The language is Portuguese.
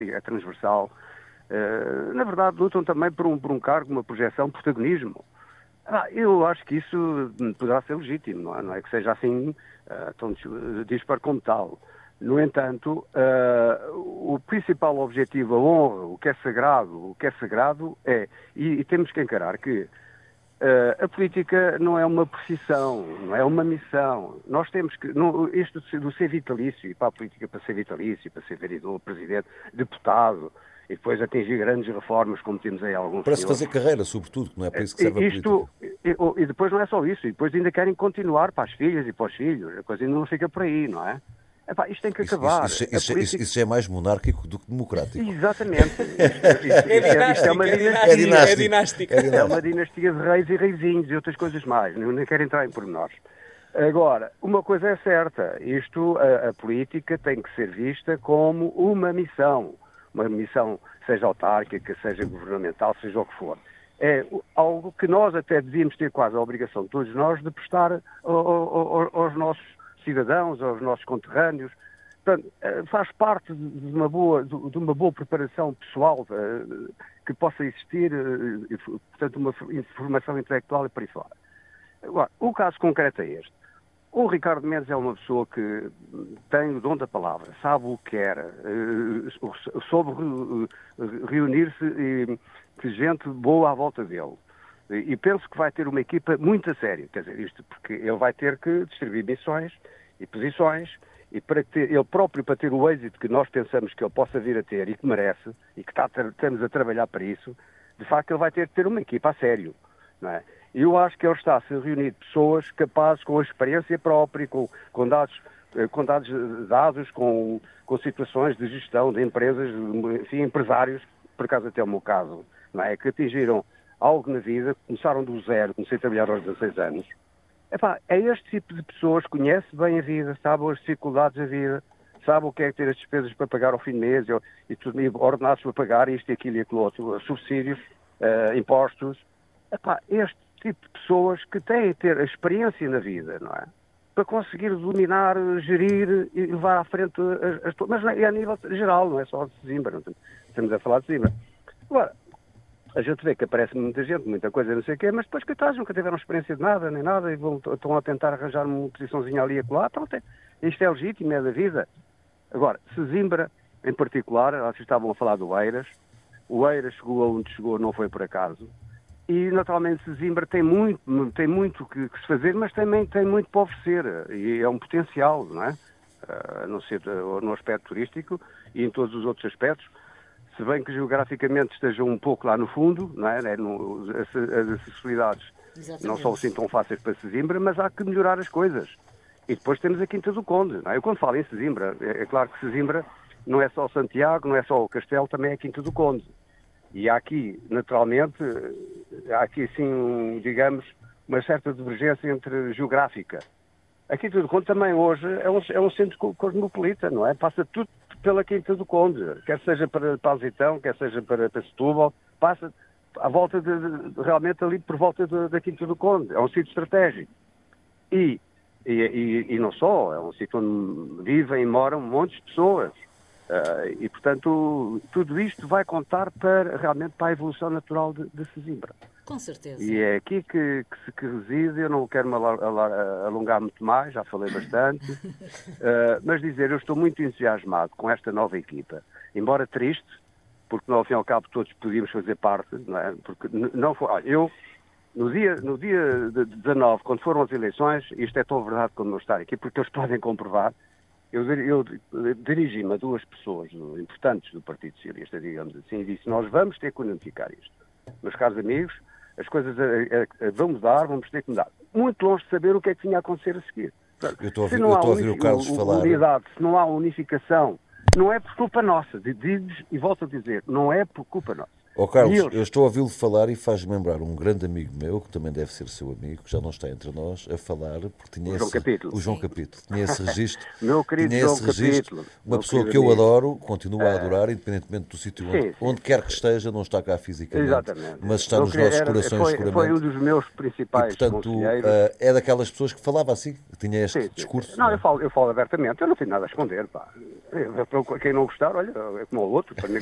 é transversal. Na verdade, lutam também por um cargo, uma projeção, protagonismo. Eu acho que isso poderá ser legítimo, não é que seja assim tão disparo como tal. No entanto, o principal objetivo, a honra, o que é sagrado é, e temos que encarar que a política não é uma profissão, não é uma missão. Nós temos que, isto do ser vitalício, e para a política para ser vitalício, para ser vereador, presidente, deputado, e depois atingir grandes reformas, como temos aí alguns Para se senhores. fazer carreira, sobretudo, que não é para isso que serve a política. E depois não é só isso, e depois ainda querem continuar para as filhas e para os filhos, a coisa ainda não fica por aí, não é? Isto tem que acabar. Isso já é mais monárquico do que democrático. Exatamente. Isto é uma dinástica. É uma dinastia de reis e reizinhos e outras coisas mais. Nem quero entrar em pormenores. Agora, uma coisa é certa. A política tem que ser vista como uma missão. Uma missão, seja autárquica, seja governamental, seja o que for. É algo que nós até devíamos ter quase a obrigação, todos nós, de prestar aos nossos cidadãos, aos nossos conterrâneos. Portanto, faz parte de uma boa preparação pessoal que possa existir, portanto, uma formação intelectual e por aí fora. Agora, o caso concreto é este. O Ricardo Mendes é uma pessoa que tem o dom da palavra, sabe o que quer, soube reunir-se de gente boa à volta dele. E penso que vai ter uma equipa muito a sério, quer dizer, isto porque ele vai ter que distribuir missões e posições, e para ele próprio, para ter o êxito que nós pensamos que ele possa vir a ter e que merece, e que estamos a trabalhar para isso, de facto ele vai ter que ter uma equipa a sério, não é? E eu acho que ele está a se reunir de pessoas capazes, com a experiência própria, com dados dados, com situações de gestão de empresas, enfim, empresários, por acaso até é o meu caso, não é? Que atingiram algo na vida, começaram do zero, comecei a trabalhar aos 16 anos. É este tipo de pessoas que conhece bem a vida, sabe as dificuldades da vida, sabe o que é ter as despesas para pagar ao fim do mês, e ordenados para pagar isto e aquilo e aquilo outro, subsídios, impostos. Este tipo de pessoas que têm a ter a experiência na vida, não é? Para conseguir dominar, gerir e levar à frente mas é a nível geral, não é só de Sesimbra, não estamos a falar de Sesimbra. Agora, a gente vê que aparece muita gente, muita coisa, não sei o quê, mas depois, coitados, nunca tiveram experiência de nada, nem nada, e estão a tentar arranjar uma posiçãozinha ali e acolá. Pronto, isto é legítimo, é da vida. Agora, Sesimbra, em particular, vocês estavam a falar do Eiras, o Eiras chegou aonde chegou, não foi por acaso, e naturalmente Sesimbra tem muito que se fazer, mas também tem muito para oferecer, e é um potencial, não é? A não ser no aspecto turístico e em todos os outros aspectos. Se bem que geograficamente esteja um pouco lá no fundo, não é? As acessibilidades não são assim tão fáceis para Sesimbra, mas há que melhorar as coisas. E depois temos a Quinta do Conde. Não é? Eu quando falo em Sesimbra, é claro que Sesimbra não é só Santiago, não é só o Castelo, também é a Quinta do Conde. E há aqui, naturalmente, assim, digamos, uma certa divergência geográfica. A Quinta do Conde também hoje é um centro cosmopolita, não é? Passa tudo pela Quinta do Conde, quer seja para Alzitão, quer seja para Setúbal, passa à volta realmente ali por volta da Quinta do Conde. É um sítio estratégico. E não só, é um sítio onde vivem e moram um monte de pessoas. E, portanto, tudo isto vai contar realmente para a evolução natural de Sesimbra. Com certeza. E é aqui que reside. Eu não quero me alongar muito mais, já falei bastante, mas dizer, eu estou muito entusiasmado com esta nova equipa, embora triste, porque ao fim e ao cabo todos podíamos fazer parte, não é? Porque não foi, eu, no dia 19, quando foram as eleições, isto é tão verdade como não estar aqui, porque eles podem comprovar, eu dirigi-me a duas pessoas importantes do Partido Socialista, digamos assim, e disse, nós vamos ter que unificar isto. Meus caros amigos, as coisas vão mudar, vamos ter que mudar. Muito longe de saber o que é que vinha a acontecer a seguir. Eu estou a ouvir o Carlos falar. Unidade, se não há unificação, não é por culpa nossa. Digo-vos e volto a dizer, não é por culpa nossa. Carlos, eu estou a ouvi-lo falar e faz-me lembrar um grande amigo meu, que também deve ser seu amigo, que já não está entre nós, a falar, porque tinha o João Capítulo. Tinha esse registro. Meu querido João Capítulo. Uma pessoa que eu adoro, continuo a adorar, independentemente do sítio onde quer que esteja, não está cá fisicamente, exatamente, mas está nos nossos corações seguramente. Foi um dos meus principais conselheiros. É daquelas pessoas que falava assim, que tinha este discurso. Não, eu falo abertamente, eu não tenho nada a esconder, pá. Para quem não gostar, olha, é como o outro, para